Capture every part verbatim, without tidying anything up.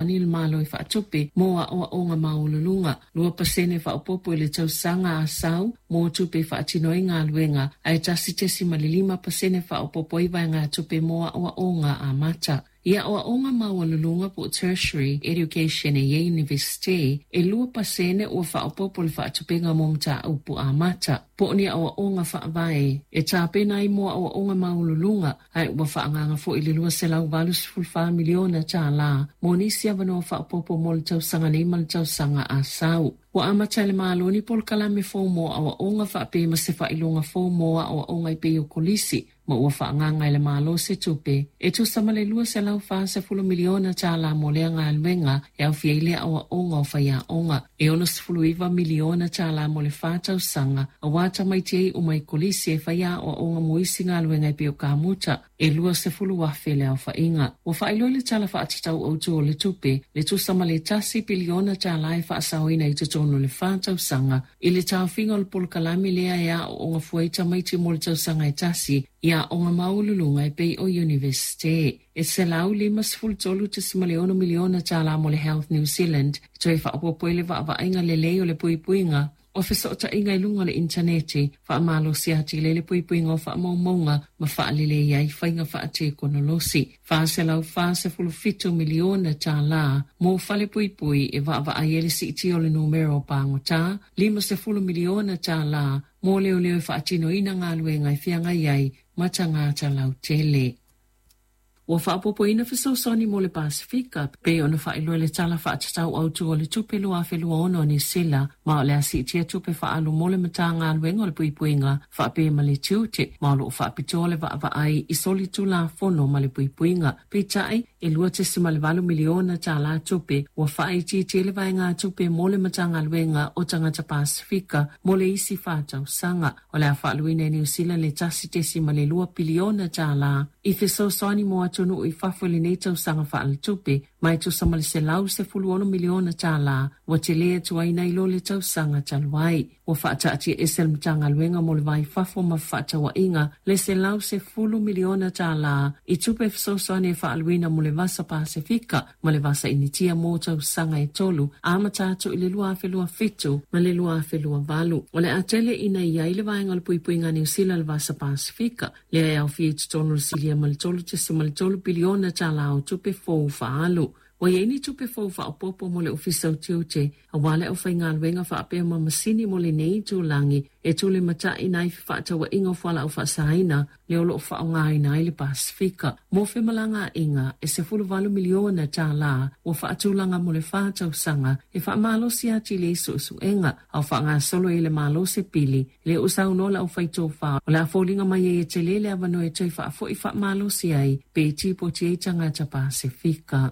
ni le malo I whaatupe mo a oa o ngā maululunga. Lua pasene whaapopo I le tausanga a sau mo tupe whaatino I ngā luenga ai tasi tesi malilima pasene whaapopo I vai ngā tupe mo a oa o ngā a mata. Ia oa o ngā maululunga po tertiary education e ye university e lua pasene ua whaapopo le whaatupenga mo mta upu a mata. Po ni awa o ngā whaavae e tāpena I mo awa o ngā maululunga ai ua whaanganga fo I le lua selau valus fulfa miliona tā la mo nisi avanoa whaapopo mo le tausanga nei ma le tausanga a sau. Wa amata le maloni pol kalame fo mo awa o ngā whaape ma se whailonga fo mo awa o ngā I o kolisi ma ua whaanganga I le malo se tupe. E tu sama le lua selau whaase fulu miliona tā la mo lea ngā luenga e au fiele awa o ngā o whaia o ngā. E ono se fulu iwa miliona tā la mo le whātausanga a wata mai te o mai kolisi e whaia o o ngā moisi ngā luenga I pio kāmuta e lua se fulu wafe le au whainga. Wa whailo le tala whaatatau au tu o le tupe le tu sama le tasi biliona tā la e whaasawina I tutono le whātausanga I le tāwhinga o le polkalami lea ea o ngā fuaita mai te mo le tausanga e tasi ia o ngā maululunga I pei o university. E se lau lima sifulu tolu te simaleono miliona tā la mo le Health New Zealand toi whaapopo I le whaavainga le leo le puipuinga o whesota inga I lunga le interneti whaamalo siati le le puipuinga o whaamaumaunga ma whaalile iai whainga whaate konolosi. Whaase lau whaase fulu fitu miliona tā la mo whale puipui e waava aiele si iti o le numero pango tā lima se fulu miliona tā la mo leo leo whaatino ina ngā luenga I whianga iai mata ngāta lau tele. Ua whaapopo ina whisosoni mo le Pasifika, pe ona whailua le tala whaatatau au tu o le tupe lua whelua ono ni sila, ma o le asitia tupe whaalu mo le mata ngā luenga o le puipuinga, whaape ma le tiute, ma o lo whaapitoa le waava ai I soli tu la fono ma le puipuinga. Pe tai, e lua te sima le valu miliona tā la tupe, ua whaiti te le vai ngā tupe mo le mata ngā luenga o tangata Pasifika, mo le isi whātau sanga, o le a whaaluina New Zealand le tasi te sima le lua biliona tā la, I whisosoni mo atu no I whawhele nei tau sanga whaale tupe, mai tu samale se lau se fulu ono miliona tā la, wa te lea tu aina I lo le tau sanga taluai. Wa whaata ati esel mtanga luenga mo le vai whafo ma whaata wa inga, le se lau se fulu miliona tā la, I tupe whisosoni e whaaluina mo le vasa Pasifika, ma le vasa initia mo tau sanga e tolu, ama tātu I le lua whelua fitu, ma le lua whelua valu. O le atele ina ia I le vaenga le puipuinga New Zealand le vasa Pasifika, le ai au fie tutono le silia ma le tolu te se ma le tolu biliona tā la o tupe fōu whaalu. Wa ye ni tupe fo fa popo mo le ofisa tiute a wale o fa ngā luenga fa ape ma masini mo le nei tu langi e tu le mata I nai fa ta wa inga fala o fa saina le o lo fa ngā I nai le Pasifika mo fe malanga inga e se fulu valu miliona tā la o fa atulanga mo le fa tau sanga e fa malo sia ti le su su enga au fa ngā solo I le malo se pili le o sa no la o fa to fa o la folinga mai e te le le avano e toi fa fo I fa malo sia I pe ti po ti tanga ta Pasifika.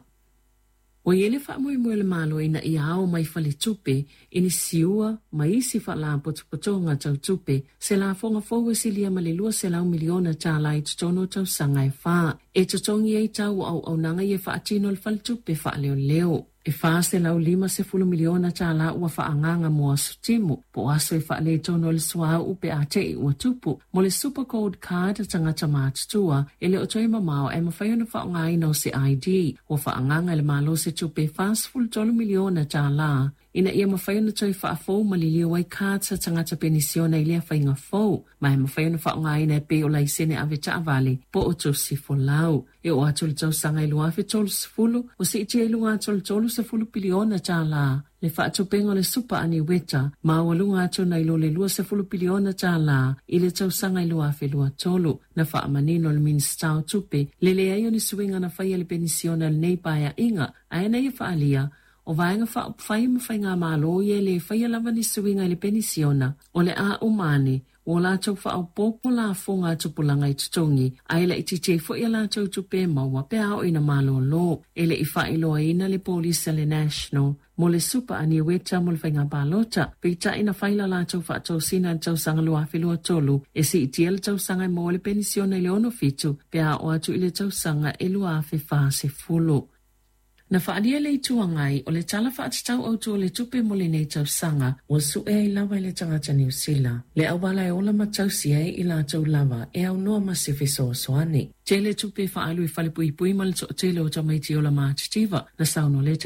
O yele wha mui mui le malo ina I ao mai whale tupe, ini siua, mai isi wha la potopotonga tau tupe, se la fonga fowe silia ma le lua se lau miliona tā la I tutono tau sanga e wha. E tutongi e tau au au nanga ye wha atino le whale tupe wha leo leo. E wha se lau lima se fulu miliona tā la ua wha anganga mo asu timu, po aso e wha le tono le sua upe a te I ua tupu, mo le super code card tangata mātutua, e le o toi mamao e mawhaiona wha ngai no se I D, o wha anganga le malo se tupe fast full tolu miliona tā la, ina ia mawhaiona toi wha fau malilio wai kāta tangata penisiona I lea whainga fau, mai mawhaiona wha ngai na pe o lai sene ave taavale, po o to sifo lau. E o atu le tau sanga I lua fe tolu sifulu, o se iti e lunga atu le tolu sifulu biliona tā la. Le whaatupenga le supa ani weta, ma walunga atu na ilo le lua sifulu biliona tā la, I le tau sanga I lua fe lua tolu. Na wha manino le minstau tupe, le le aio ni suinga na whaia le penisiona le nei paia inga, aena I whaalia, o vaenga wha whai ma whai ngā malo ye le whaia lava ni suinga I le penisiona, o le a umane, o la tau wha au popo la fonga tupulanga I tutongi, a ele I tite fo I la tau tupe maua pe ao ina malo lo, ele I wha iloa ina le polisa le national, mo le supa ani weta mo le whainga balota, pe ta ina whaila la tau wha tau sina tau sanga lua whilua tolu, e si iti ele tau sanga mo le penisiona le ono fitu, pe ao atu ile tau sanga e lua fe wha se fulu. Na whaalia le tuangai o le tala whaatatau au tu o le tupe mo le nei tau sanga o su e ai lawa I le tangata New Zealand. Le au wala e ola matau si e I la tau lawa e au noa masife so soane. Te le tupe whaalu I whalepui pui ma le to tele o tamaiti o la mātitiva na sauno le